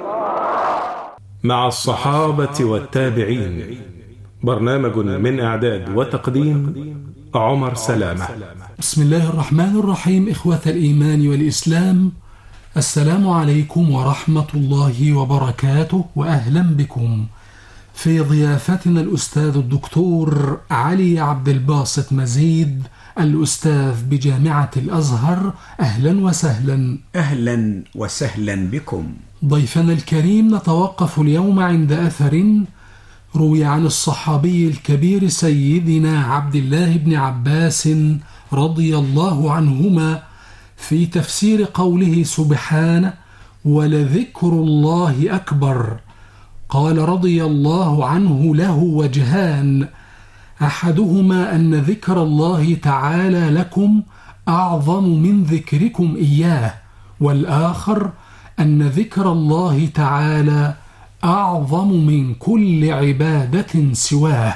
مع الصحابة والتابعين، برنامج من إعداد وتقديم عمر سلامة. بسم الله الرحمن الرحيم. إخوة الإيمان والإسلام، السلام عليكم ورحمة الله وبركاته، وأهلا بكم في ضيافتنا الأستاذ الدكتور علي عبد الباسط مزيد، الأستاذ بجامعة الأزهر. أهلا وسهلا. أهلا وسهلا بكم. ضيفنا الكريم، نتوقف اليوم عند أثر روي عن الصحابي الكبير سيدنا عبد الله بن عباس رضي الله عنهما في تفسير قوله سبحانه: ولذكر الله أكبر. قال رضي الله عنه: له وجهان، أحدهما أن ذكر الله تعالى لكم أعظم من ذكركم إياه، والآخر أن ذكر الله تعالى أعظم من كل عبادة سواه.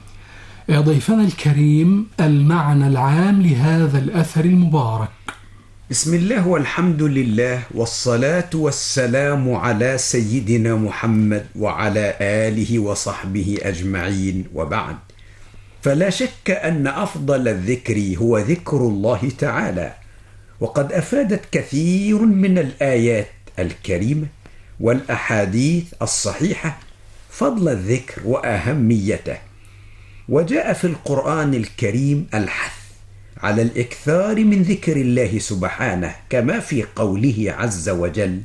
يا ضيفنا الكريم، المعنى العام لهذا الأثر المبارك. بسم الله والحمد لله، والصلاة والسلام على سيدنا محمد وعلى آله وصحبه أجمعين، وبعد، فلا شك أن أفضل الذكر هو ذكر الله تعالى، وقد أفادت كثير من الآيات الكريمة والأحاديث الصحيحة فضل الذكر وأهميته، وجاء في القرآن الكريم الحث على الإكثار من ذكر الله سبحانه، كما في قوله عز وجل: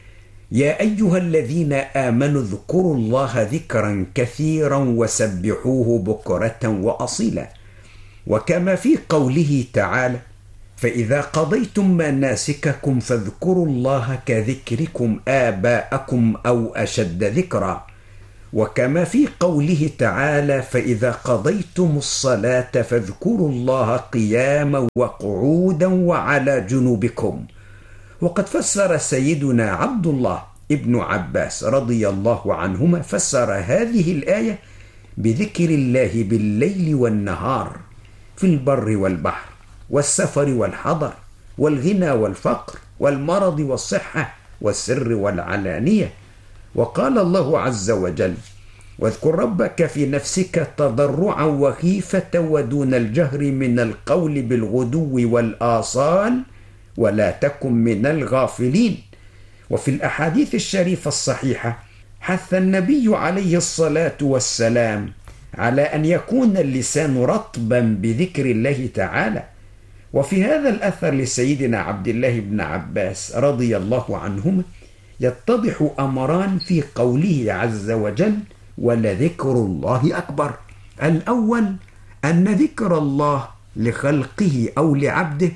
يا أيها الذين آمنوا اذكروا الله ذكرا كثيرا وسبحوه بكرة وأصيلا، وكما في قوله تعالى: فإذا قضيتم مناسككم فاذكروا الله كذكركم آباءكم أو أشد ذكرا، وكما في قوله تعالى: فإذا قضيتم الصلاة فاذكروا الله قياما وقعودا وعلى جنوبكم. وقد فسر سيدنا عبد الله ابن عباس رضي الله عنهما، فسر هذه الآية بذكر الله بالليل والنهار، في البر والبحر، والسفر والحضر، والغنى والفقر، والمرض والصحة، والسر والعلانية. وقال الله عز وجل: واذكر ربك في نفسك تضرعا وخيفة ودون الجهر من القول بالغدو والآصال ولا تكن من الغافلين. وفي الأحاديث الشريفة الصحيحة حث النبي عليه الصلاة والسلام على أن يكون اللسان رطبا بذكر الله تعالى. وفي هذا الأثر لسيدنا عبد الله بن عباس رضي الله عنهما يتضح أمران في قوله عز وجل: ولذكر الله أكبر. الأول أن ذكر الله لخلقه أو لعبده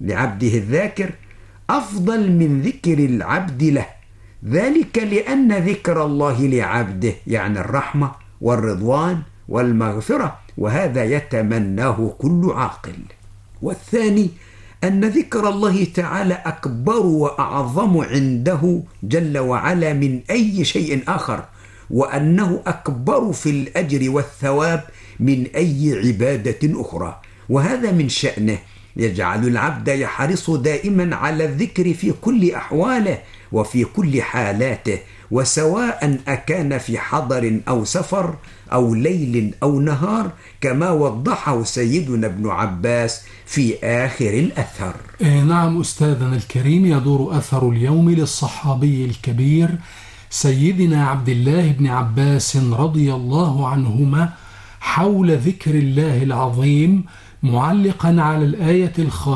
الذاكر أفضل من ذكر العبد له، ذلك لأن ذكر الله لعبده يعني الرحمة والرضوان والمغفرة، وهذا يتمناه كل عاقل. والثاني أن ذكر الله تعالى أكبر وأعظم عنده جل وعلا من أي شيء آخر، وأنه أكبر في الأجر والثواب من أي عبادة أخرى، وهذا من شأنه يجعل العبد يحرص دائما على الذكر في كل أحواله وفي كل حالاته، وسواء أكان في حضر أو سفر أو ليل أو نهار، كما وضحه سيدنا ابن عباس في آخر الأثر. نعم أستاذنا الكريم، يدور أثر اليوم للصحابي الكبير سيدنا عبد الله بن عباس رضي الله عنهما حول ذكر الله العظيم، معلقا على الآية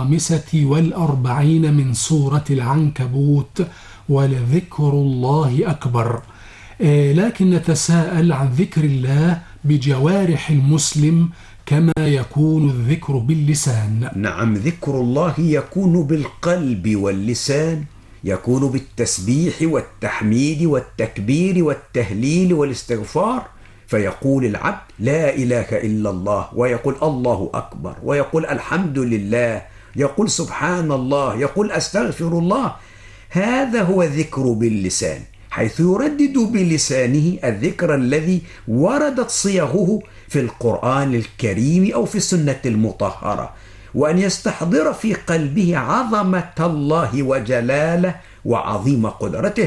45 من سورة العنكبوت: ولذكر الله أكبر. لكن نتساءل عن ذكر الله بجوارح المسلم كما يكون الذكر باللسان. نعم، ذكر الله يكون بالقلب واللسان، يكون بالتسبيح والتحميد والتكبير والتهليل والاستغفار، فيقول العبد لا إله إلا الله، ويقول الله أكبر، ويقول الحمد لله، يقول سبحان الله، يقول أستغفر الله. هذا هو الذكر باللسان، حيث يردد بلسانه الذكر الذي وردت صيغه في القرآن الكريم أو في السنة المطهرة، وأن يستحضر في قلبه عظمة الله وجلاله وعظيم قدرته،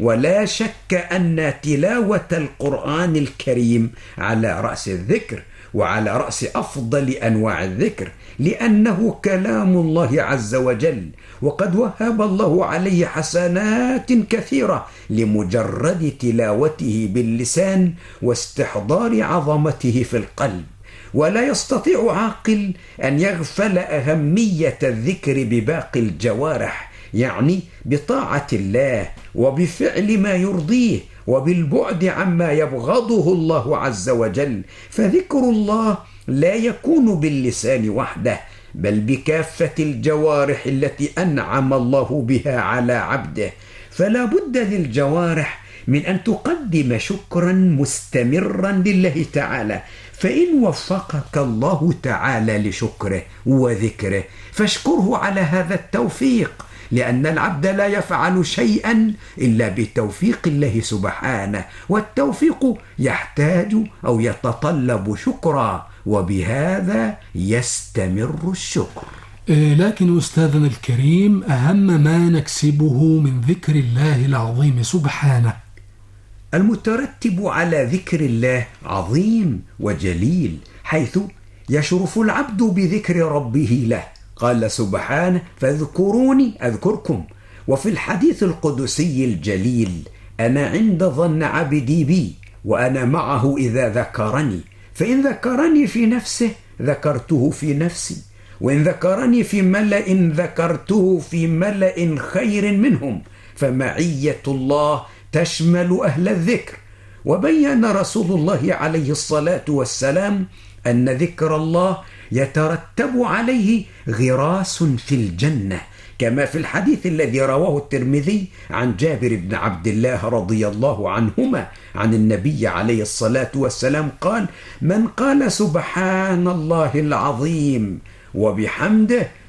ولا شك أن تلاوة القرآن الكريم على رأس الذكر وعلى رأس أفضل أنواع الذكر، لأنه كلام الله عز وجل، وقد وهب الله عليه حسنات كثيرة لمجرد تلاوته باللسان واستحضار عظمته في القلب. ولا يستطيع عاقل أن يغفل أهمية الذكر بباقي الجوارح، يعني بطاعة الله وبفعل ما يرضيه وبالبعد عما يبغضه الله عز وجل. فذكر الله لا يكون باللسان وحده، بل بكافة الجوارح التي أنعم الله بها على عبده. فلا بد للجوارح من أن تقدم شكرا مستمرا لله تعالى، فإن وفقك الله تعالى لشكره وذكره فاشكره على هذا التوفيق، لأن العبد لا يفعل شيئا إلا بتوفيق الله سبحانه، والتوفيق يحتاج أو يتطلب شكرا، وبهذا يستمر الشكر. لكن أستاذنا الكريم، أهم ما نكسبه من ذكر الله العظيم سبحانه؟ المترتب على ذكر الله عظيم وجليل، حيث يشرف العبد بذكر ربه له. قال سبحانه: فاذكروني أذكركم. وفي الحديث القدسي الجليل: أنا عند ظن عبدي بي وأنا معه إذا ذكرني، فإن ذكرني في نفسه ذكرته في نفسي، وإن ذكرني في ملأ ذكرته في ملأ خير منهم. فمعية الله تشمل أهل الذكر. وبين رسول الله عليه الصلاة والسلام أن ذكر الله يترتب عليه غراس في الجنة، كما في الحديث الذي رواه الترمذي عن جابر بن عبد الله رضي الله عنهما عن النبي عليه الصلاة والسلام قال: من قال سبحان الله العظيم وبحمده